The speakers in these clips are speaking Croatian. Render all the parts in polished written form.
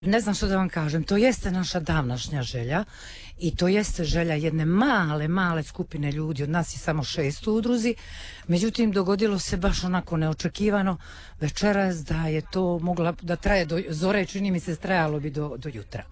Ne znam što da vam kažem, to jeste naša davnašnja želja i to jeste želja jedne male skupine ljudi, od nas je samo 6 u udruzi, međutim dogodilo se baš onako neočekivano večeras da je to mogla da traje do zore, čini mi se trajalo bi do jutra.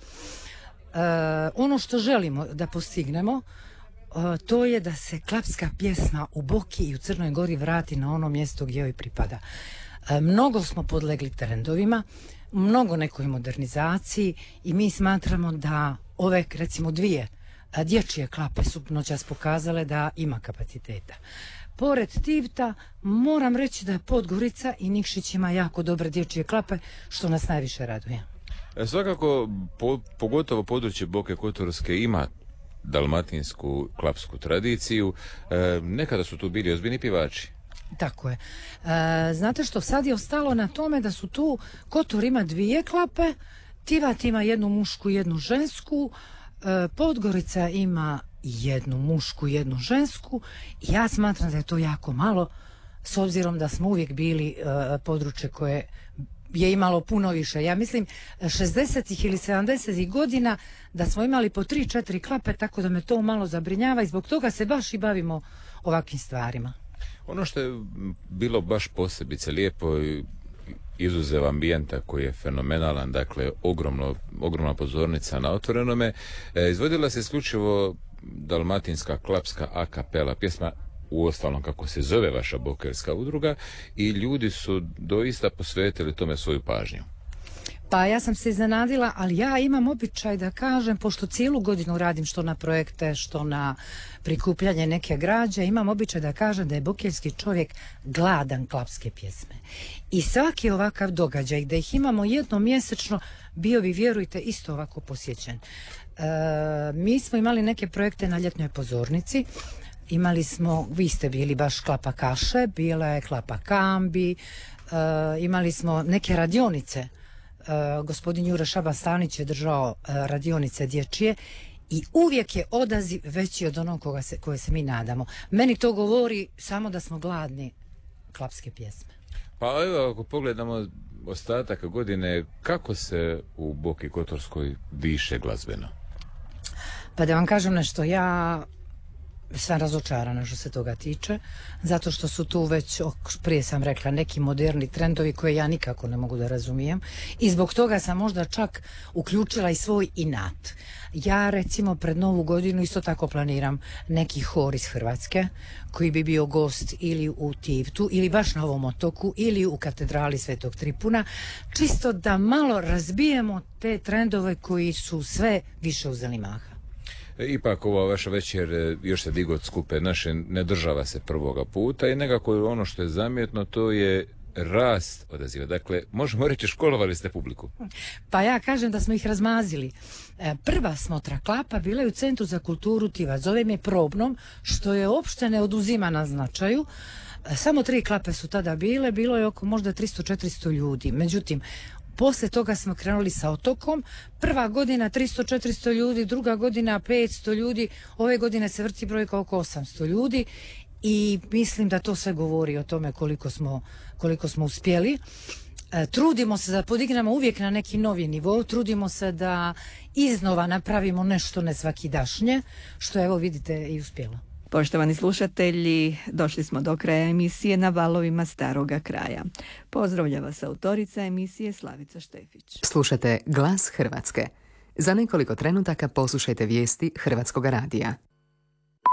Ono što želimo da postignemo, to je da se klapska pjesma u Boki i u Crnoj Gori vrati na ono mjesto gdje joj pripada. Mnogo smo podlegli trendovima, mnogo nekoj modernizaciji i mi smatramo da ove recimo 2 dječje klape su noćas pokazale da ima kapaciteta. Pored Tivta moram reći da je Podgorica i Nikšić ima jako dobre dječje klape, što nas najviše raduje. Svakako, pogotovo područje Boke Kotorske ima dalmatinsku klapsku tradiciju. Nekada su tu bili ozbiljni pjevači. Tako je. Znate što, sad je ostalo na tome da su tu, Kotor ima 2 klape, Tivat ima 1 mušku i 1 žensku, Podgorica ima 1 mušku i 1 žensku i ja smatram da je to jako malo, s obzirom da smo uvijek bili područje koje je imalo puno više. Ja mislim 60. ili 70. godina da smo imali po 3-4 klape, tako da me to malo zabrinjava i zbog toga se baš i bavimo ovakvim stvarima. Ono što je bilo baš posebice lijepo, izuzev ambijenta koji je fenomenalan, dakle ogromna pozornica na otvorenome, izvodila se isključivo dalmatinska klapska a kapela pjesma, uostalom kako se zove vaša bokerska udruga, i ljudi su doista posvetili tome svoju pažnju. Pa ja sam se iznenadila, ali ja imam običaj da kažem, pošto cijelu godinu radim što na projekte, što na prikupljanje neke građe, imam običaj da kažem da je bokeljski čovjek gladan klapske pjesme. I svaki ovakav događaj, da ih imamo jednom mjesečno, bio bi, vjerujte, isto ovako posjećen. Mi smo imali neke projekte na ljetnoj pozornici. Imali smo, vi ste bili baš klapa kaše, bila je klapa kambi, imali smo neke radionice. Gospodin Jure Šaba-Stanić je držao radionice dječje i uvijek je odaziv veći od onog koje se mi nadamo. Meni to govori samo da smo gladni klapske pjesme. Pa evo, ako pogledamo ostatak godine, kako se u Boki Kotorskoj diše glazbeno? Pa da vam kažem nešto, ja sam razočarana što se toga tiče, zato što su tu već, prije sam rekla, neki moderni trendovi koje ja nikako ne mogu da razumijem i zbog toga sam možda čak uključila i svoj inat. Ja recimo pred Novu godinu isto tako planiram neki hor iz Hrvatske koji bi bio gost ili u Tivtu ili baš na ovom otoku ili u katedrali Svetog Tripuna, čisto da malo razbijemo te trendove koji su sve više uzeli maha. Ipak ova vaša večer, još se digo od skupe naše, ne država se prvoga puta i nekako ono što je zamjetno, to je rast odaziva. Dakle, možemo reći, školovali ste publiku. Pa ja kažem da smo ih razmazili. Prva smotra klapa bila je u Centru za kulturu Tivac. Zovem je probnom, što je uopšte ne oduzima na značaju. Samo 3 klape su tada bile, bilo je oko možda 300-400 ljudi. Međutim, poslije toga smo krenuli sa otokom. Prva godina 300-400 ljudi, druga godina 500 ljudi, ove godine se vrti brojka oko 800 ljudi i mislim da to sve govori o tome koliko smo uspjeli. Trudimo se da podignemo uvijek na neki novi nivo, trudimo se da iznova napravimo nešto nesvakidašnje, što evo vidite i uspjelo. Poštovani slušatelji, došli smo do kraja emisije Na valovima staroga kraja. Pozdravlja vas autorica emisije Slavica Štefić. Slušate Glas Hrvatske. Za nekoliko trenutaka poslušajte vijesti Hrvatskog radija.